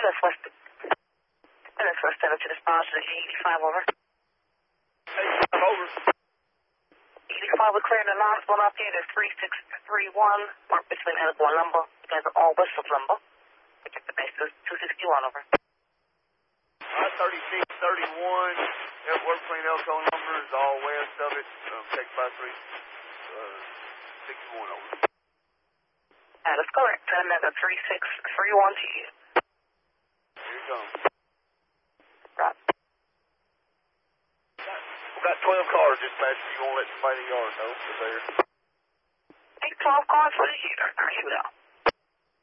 MS West. MS West, send it to the sponsor to 85, over. 85, over. 85, we're clearing the last one up here. There's 3631. Mark between Helical and Lumber. You guys are all west of Lumber. Protect the base. 261, over. 3631. We're between Elko and Lumber is all west of it. Take by 361, over. That is correct. Send that to 3631 to you. Here you come. Right. We've got 12 cars dispatched. You won't let somebody in the yard know if they're there. 12 cars for the year. All right, here we go.